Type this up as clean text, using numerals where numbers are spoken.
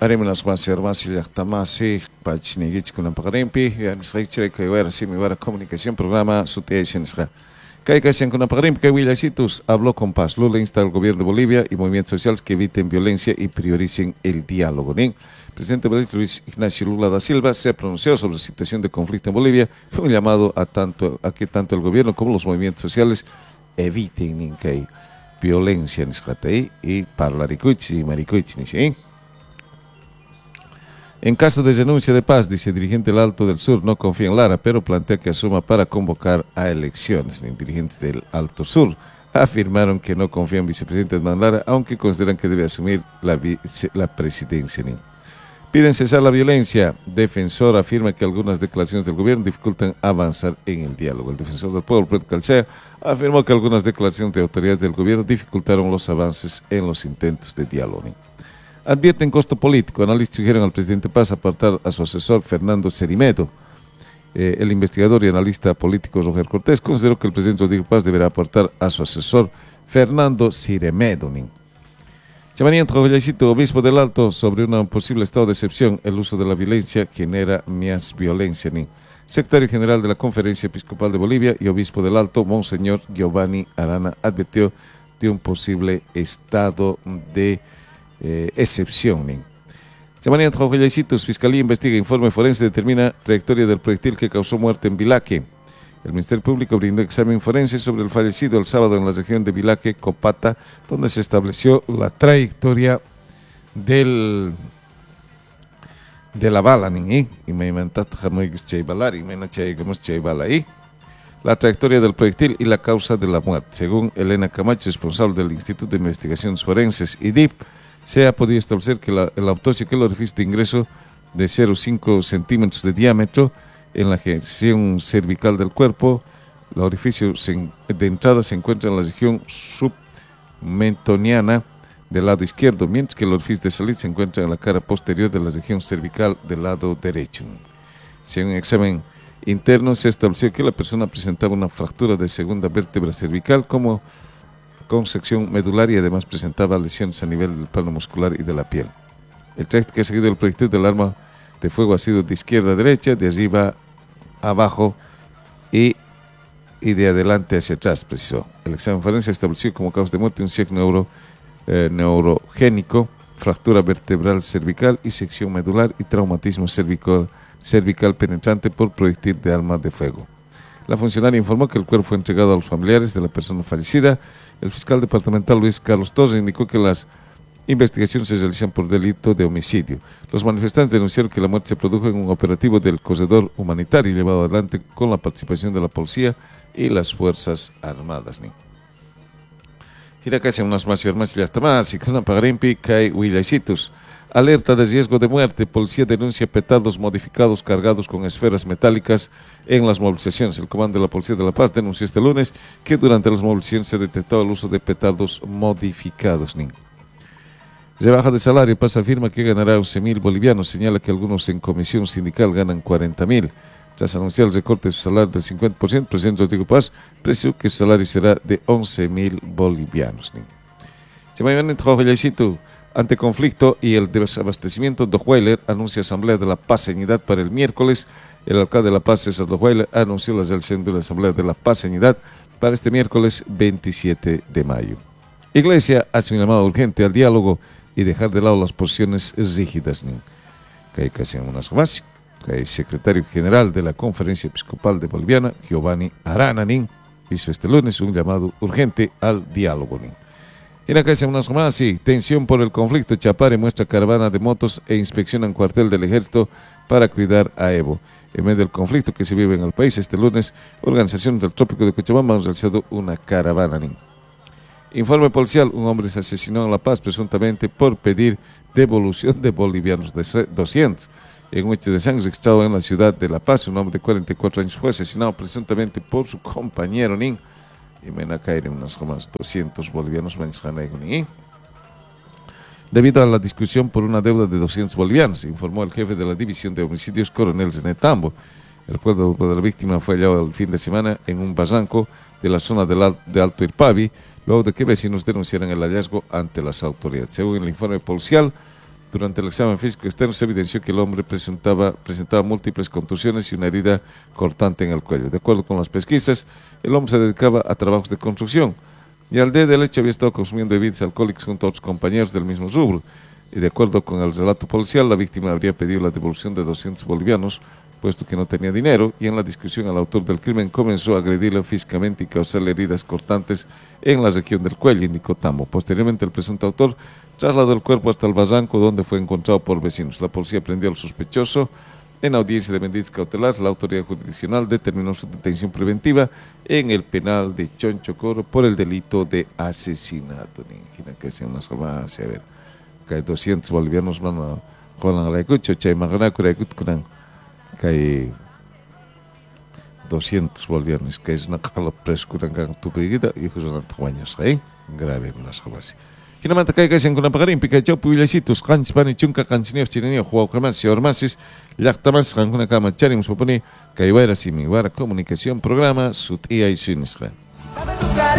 haremos las más hermosas y las tamasi para chiniguich con la pagarimpi y a nuestra chile que ver así mi vara comunicación programa su teaciones. Caicación con la pagarimpi que Willasitus habló con Paz. Lula insta al gobierno de Bolivia y movimientos sociales que eviten violencia y prioricen el diálogo. El presidente bolivariano Luis Ignacio Lula da Silva se pronunció sobre la situación de conflicto en Bolivia con un llamado a que tanto el gobierno como los movimientos sociales eviten que hay violencia en Escatei y parlaricuchi y maricuchi. En caso de denuncia de paz, dice el dirigente del Alto del Sur, no confía en Lara, pero plantea que asuma para convocar a elecciones. Los dirigentes del Alto Sur afirmaron que no confían en vicepresidente Hernán Lara, aunque consideran que debe asumir la presidencia. Piden cesar la violencia. Defensor afirma que algunas declaraciones del gobierno dificultan avanzar en el diálogo. El defensor del pueblo, Pedro Calcea, afirmó que algunas declaraciones de autoridades del gobierno dificultaron los avances en los intentos de diálogo. Advierten costo político. Analistas sugieren al presidente Paz apartar a su asesor Fernando Cerimedo. El investigador y analista político Roger Cortés consideró que el presidente Rodrigo Paz deberá apartar a su asesor Fernando Cerimedo. Chamanía Trujillo, obispo del Alto, sobre un posible estado de excepción, el uso de la violencia genera más violencia. Secretario general de la Conferencia Episcopal de Bolivia y obispo del Alto, Monseñor Giovanni Arana, advirtió de un posible estado de excepción. Chamanía Trujillo, Fiscalía investiga, informe forense determina trayectoria del proyectil que causó muerte en Vilaque. El Ministerio Público brindó examen forense sobre el fallecido el sábado en la región de Vilaque, Copata, donde se estableció la trayectoria de la bala. La trayectoria del proyectil y la causa de la muerte. Según Elena Camacho, responsable del Instituto de Investigaciones Forenses, IDIP, se ha podido establecer que la autopsia que el orificio de ingreso de 0,5 centímetros de diámetro en la región cervical del cuerpo. El orificio de entrada se encuentra en la región submentoniana del lado izquierdo, mientras que el orificio de salida se encuentra en la cara posterior de la región cervical del lado derecho. Según un examen interno, se estableció que la persona presentaba una fractura de segunda vértebra cervical como con sección medular y además presentaba lesiones a nivel del plano muscular y de la piel. El trayecto que ha seguido el proyectil del arma de fuego ha sido de izquierda a derecha, de arriba abajo y de adelante hacia atrás, precisó. El examen forense estableció como causa de muerte un shock neurogénico, fractura vertebral cervical y sección medular y traumatismo cervical penetrante por proyectil de arma de fuego. La funcionaria informó que el cuerpo fue entregado a los familiares de la persona fallecida. El fiscal departamental Luis Carlos Torres indicó que las investigaciones se realizan por delito de homicidio. Los manifestantes denunciaron que la muerte se produjo en un operativo del corredor humanitario llevado adelante con la participación de la policía y las Fuerzas Armadas. Hiracasi unas más y hasta más y con una pagarimpi cae Willasitus. Alerta de riesgo de muerte. Policía denuncia petardos modificados cargados con esferas metálicas en las movilizaciones. El comando de la Policía de La Paz denunció este lunes que durante las movilizaciones se detectó el uso de petardos modificados. Rebaja de salario. Paz afirma que ganará 11.000 bolivianos. Señala que algunos en comisión sindical ganan 40.000. Tras anunciar el recorte de su salario del 50%, el presidente Rodrigo Paz precisó que su salario será de 11.000 bolivianos. Ante conflicto y el desabastecimiento, Dohweiler anuncia Asamblea de la Paseñidad para el miércoles. El alcalde de La Paz, César Dohweiler, anunció la realización de la Asamblea de la Paseñidad para este miércoles 27 de mayo. Iglesia hace un llamado urgente al diálogo y dejar de lado las posiciones rígidas. El secretario general de la Conferencia Episcopal de Boliviana, Giovanni Arana, hizo este lunes un llamado urgente al diálogo. En la calle unas más, sí, tensión por el conflicto. Chapare muestra caravana de motos e inspecciona un cuartel del ejército para cuidar a Evo. En medio del conflicto que se vive en el país, este lunes, organizaciones del Trópico de Cochabamba han realizado una caravana. Informe policial, un hombre se asesinó en La Paz presuntamente por pedir devolución de bolivianos de 200. En un hecho de sangre registrado en la ciudad de La Paz, un hombre de 44 años fue asesinado presuntamente por su compañero y me a caer en unas más 200 bolivianos. Debido a la discusión por una deuda de 200 bolivianos, informó el jefe de la División de Homicidios, Coronel Zenetambo. El cuerpo de la víctima fue hallado el fin de semana en un barranco de la zona de Alto Irpavi, luego de que vecinos denunciaran el hallazgo ante las autoridades. Según el informe policial, Durante el examen físico externo se evidenció que el hombre presentaba múltiples contusiones y una herida cortante en el cuello. De acuerdo con las pesquisas, el hombre se dedicaba a trabajos de construcción y al día del hecho había estado consumiendo bebidas alcohólicas junto a otros compañeros del mismo rubro. Y de acuerdo con el relato policial, la víctima habría pedido la devolución de 200 bolivianos, puesto que no tenía dinero, y en la discusión al autor del crimen comenzó a agredirle físicamente y causarle heridas cortantes en la región del cuello, indicó Tambo. Posteriormente, el presunto autor trasladó el cuerpo hasta el barranco, donde fue encontrado por vecinos. La policía prendió al sospechoso. En audiencia de medidas cautelares, la autoridad jurisdiccional determinó su detención preventiva en el penal de Chonchocoro por el delito de asesinato. Imagina que sea una salvaje, a ver, que hay 200 bolivianos van a jolan a la escucha, chay magana kura kuran, que hay 200 bolivianos, que es una cala prescuran kan tu pegida y que son años, grave una salvaje. Kinamata kay kasi ang kunang pakarin, pikachaw puilasitos, kanch pani chunka kanchinios chinaniyo, huwag kamas, si ormasis, laktamas, kan kunang kamacharim, supone, kay wara simi, wara komunikasyon, programa, sut iya isunis ka.